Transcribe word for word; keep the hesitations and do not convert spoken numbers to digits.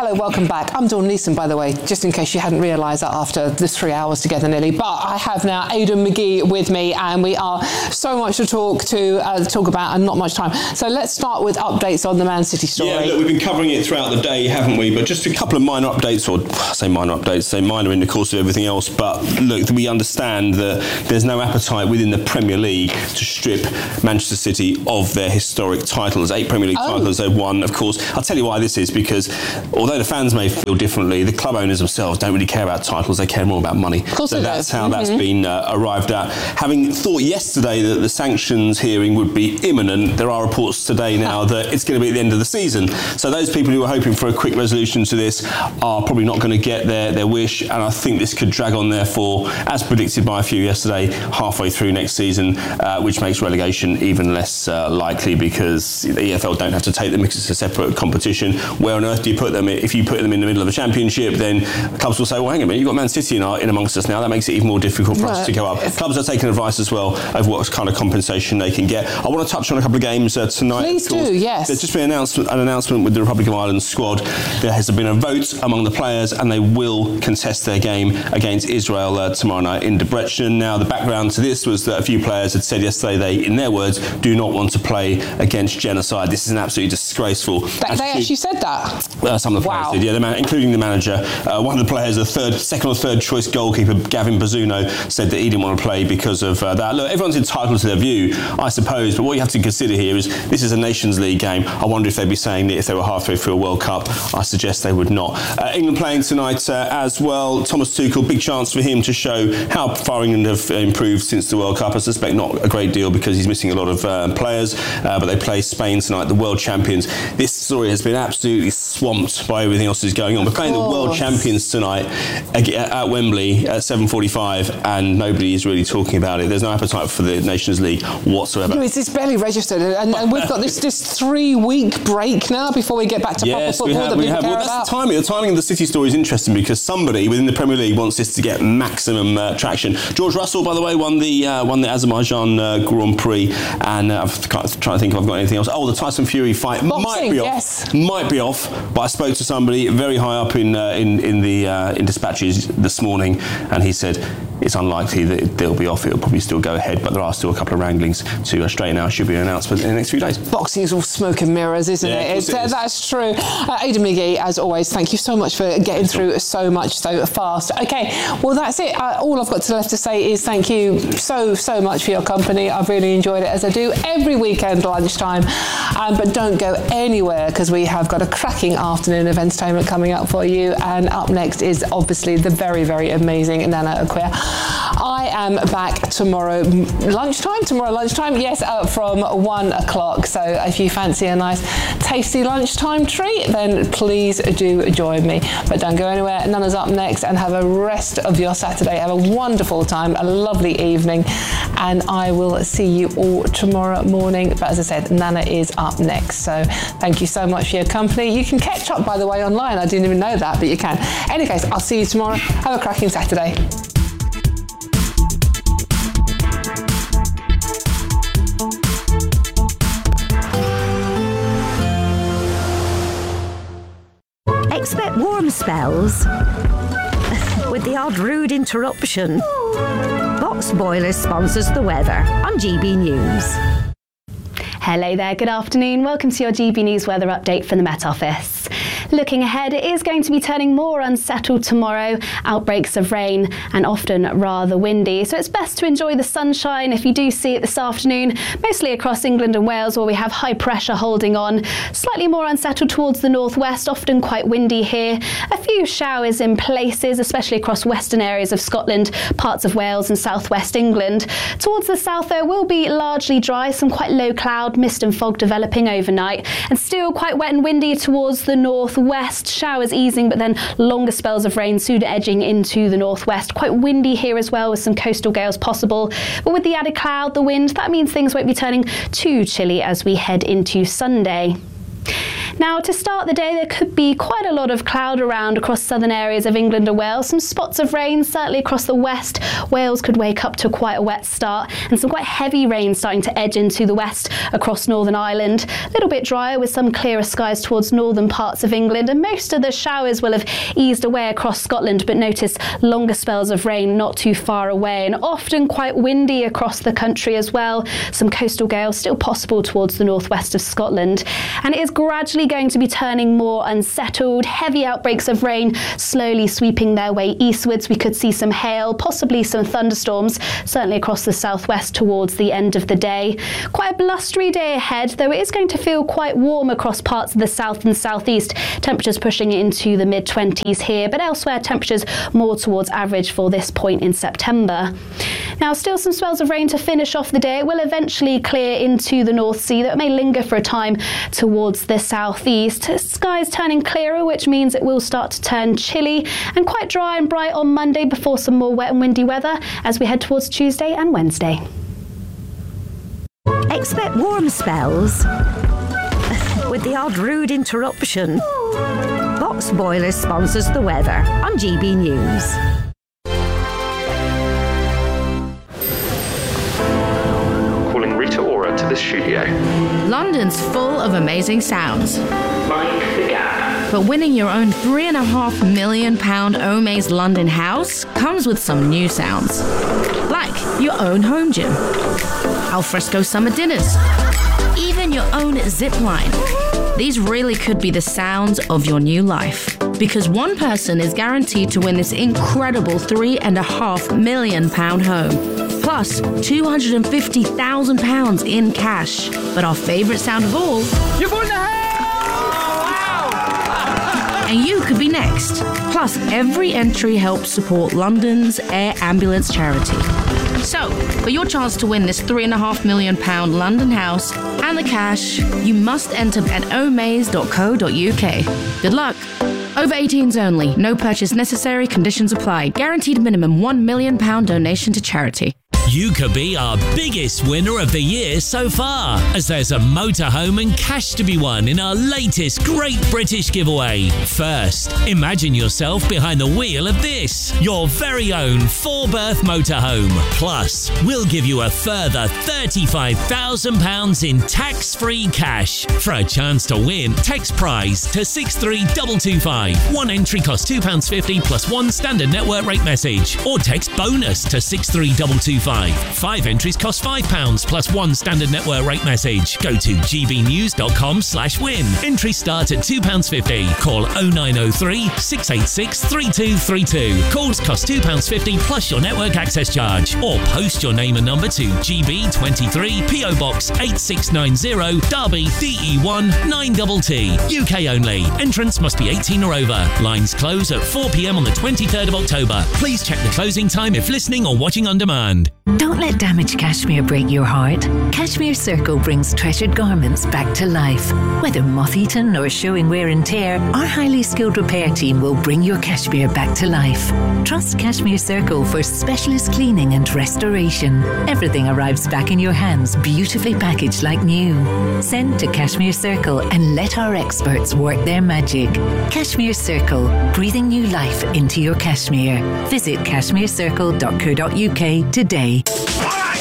Hello, welcome back. I'm Dawn Neeson, by the way, just in case you hadn't realised that after the three hours together nearly. But I have now Aidan McGee with me, and we are so much to talk to uh, talk about and not much time. So let's start with updates on the Man City story. Yeah, look, we've been covering it throughout the day, haven't we? But just a couple of minor updates, or I say minor updates, say minor in the course of everything else. But look, we understand that there's no appetite within the Premier League to strip Manchester City of their historic titles. Eight Premier League oh. titles they've won, of course. I'll tell you why this is, because although the fans may feel differently, the club owners themselves don't really care about titles, they care more about money. Of course so it that's is. how mm-hmm. that's been uh, arrived at. Having thought yesterday that the sanctions hearing would be imminent, there are reports today now that it's going to be at the end of the season. So those people who are hoping for a quick resolution to this are probably not going to get their, their wish, and I think this could drag on, therefore, as predicted by a few yesterday, halfway through next season, uh, which makes relegation even less uh, likely, because the E F L don't have to take them because it's a separate competition. Where on earth do you put them? If you put them in the middle of a championship, then clubs will say, well, hang on a minute, you've got Man City in, our, in amongst us now. That makes it even more difficult for right. us to go up. Clubs are taking advice as well of what kind of compensation they can get. I want to touch on a couple of games uh, tonight. Please do, yes. There's just been an announcement, an announcement with the Republic of Ireland squad. There has been a vote among the players, and they will contest their game against Israel uh, tomorrow night in Debrecen. Now, the background to this was that a few players had said yesterday they, in their words, do not want to play against genocide. This is an absolutely disgraceful. They, they actually said that? Uh, some of the wow. players did, yeah, the man, including the manager. Uh, one of the players, the third, second or third choice goalkeeper, Gavin Bazzuno, said that he didn't want to play because of uh, that. Look, everyone's entitled to their view, I suppose, but what you have to consider here is this is a Nations League game. I wonder if they'd be saying that if they were halfway through a World Cup. I suggest they would not. Uh, England playing tonight uh, as well. Thomas Tuchel, big chance for him to show how far England have improved since the World Cup. I suspect not a great deal because he's missing a lot of uh, players, uh, but they play Spain tonight, the world champions. This story has been absolutely swamped by everything else that's going on. We're playing the world champions tonight at Wembley at seven forty-five, and nobody is really talking about it. There's no appetite for the Nations League whatsoever. No, it's, it's barely registered, and, and we've got this, this three-week break now before we get back to yes, proper football we have, that we people have. care Well, that's about. the timing. The timing of the City story is interesting because somebody within the Premier League wants this to get maximum uh, traction. George Russell, by the way, won the uh, won the Azerbaijan uh, Grand Prix, and uh, I'm trying to think if I've got anything else. Oh, the Tyson Fury fight Boxing, might be off. Yes. Might be off, but I spoke to somebody very high up in uh, in in the uh, in dispatches this morning, and he said it's unlikely that they'll be off. It'll probably still go ahead, but there are still a couple of wranglings to uh, straighten out. Should be an announcement in the next few days. Boxing is all smoke and mirrors, isn't yeah, it? It's, it uh, that's true. Uh, Aidan McGee, as always, thank you so much for getting through so much so fast. Okay, well, that's it. Uh, all I've got to left to say is thank you so, so much for your company. I've really enjoyed it, as I do every weekend lunchtime. Um, but don't go anywhere, because we have got a cracking afternoon of entertainment coming up for you. And up next is obviously the very, very amazing Nana Acquia. I am back tomorrow lunchtime. Tomorrow lunchtime, yes, uh, from one o'clock. So if you fancy a nice, tasty lunchtime treat, then please do join me. But don't go anywhere. Nana's up next, and have a rest of your Saturday. Have a wonderful time, a lovely evening, and I will see you all tomorrow morning. But as I said, Nana is up next. So thank you so much for your company. You can catch up, by the way, online. I didn't even know that, but you can. In any case, I'll see you tomorrow. Have a cracking Saturday. Expect warm spells with the odd rude interruption. Box Boilers sponsors the weather on G B News. Hello there, good afternoon. Welcome to your G B News weather update from the Met Office. Looking ahead, it is going to be turning more unsettled tomorrow. Outbreaks of rain and often rather windy. So it's best to enjoy the sunshine if you do see it this afternoon, mostly across England and Wales, where we have high pressure holding on. Slightly more unsettled towards the northwest, often quite windy here. A few showers in places, especially across western areas of Scotland, parts of Wales and southwest England. Towards the south, though, will be largely dry, some quite low cloud, mist and fog developing overnight, and still quite wet and windy towards the northwest. Showers easing, but then longer spells of rain soon edging into the northwest. Quite windy here as well, with some coastal gales possible. But with the added cloud, the wind, that means things won't be turning too chilly as we head into Sunday. Now, to start the day, there could be quite a lot of cloud around across southern areas of England and Wales. Some spots of rain, certainly across the west. Wales could wake up to quite a wet start, and some quite heavy rain starting to edge into the west across Northern Ireland. A little bit drier with some clearer skies towards northern parts of England, and most of the showers will have eased away across Scotland, but notice longer spells of rain not too far away, and often quite windy across the country as well. Some coastal gales still possible towards the northwest of Scotland, and it is gradually going to be turning more unsettled. Heavy outbreaks of rain slowly sweeping their way eastwards. We could see some hail, possibly some thunderstorms, certainly across the southwest towards the end of the day. Quite a blustery day ahead, though it is going to feel quite warm across parts of the south and southeast. Temperatures pushing into the mid twenties here, but elsewhere temperatures more towards average for this point in September. Now, still some spells of rain to finish off the day. It will eventually clear into the North Sea, that may linger for a time towards the southeast. Skies turning clearer, which means it will start to turn chilly and quite dry and bright on Monday before some more wet and windy weather as we head towards Tuesday and Wednesday. Expect warm spells with the odd rude interruption. Box Boilers sponsors the weather on G B News. Calling Rita Ora to the studio. London's full of amazing sounds. Like the Gap. But winning your own three and a half million pound Omaze London house comes with some new sounds. Like your own home gym, alfresco summer dinners, even your own zip line. These really could be the sounds of your new life. Because one person is guaranteed to win this incredible three and a half million pound home. Plus two hundred fifty thousand pounds in cash. But our favourite sound of all, You've won the house! and you could be next. Plus, every entry helps support London's Air Ambulance charity. So, for your chance to win this three and a half million pound London house and the cash, you must enter at omaze dot co dot uk. Good luck. Over eighteens only. No purchase necessary. Conditions apply. Guaranteed minimum one million pound donation to charity. You could be our biggest winner of the year so far, as there's a motorhome and cash to be won in our latest Great British Giveaway. First, imagine yourself behind the wheel of this, your very own four-berth motorhome. Plus, we'll give you a further thirty-five thousand pounds in tax-free cash. For a chance to win, text prize to six three two two five. One entry costs two pounds fifty plus one standard network rate message, or text bonus to six three two two five. Five entries cost five pounds plus one standard network rate message. Go to gbnews.com slash win. Entries start at two pounds fifty. Call oh nine oh three, six eight six, three two three two. Calls cost two pounds fifty plus your network access charge. Or post your name and number to G B twenty-three, P O Box eight six nine zero, Derby, D E one nine T T. U K only. Entrance must be eighteen or over. Lines close at four p.m. on the twenty-third of October. Please check the closing time if listening or watching on demand. Don't let damaged cashmere break your heart. Cashmere Circle brings treasured garments back to life. Whether moth-eaten or showing wear and tear, our highly skilled repair team will bring your cashmere back to life. Trust Cashmere Circle for specialist cleaning and restoration. Everything arrives back in your hands, beautifully packaged like new. Send to Cashmere Circle and let our experts work their magic. Cashmere Circle, breathing new life into your cashmere. Visit cashmere circle dot co dot uk today.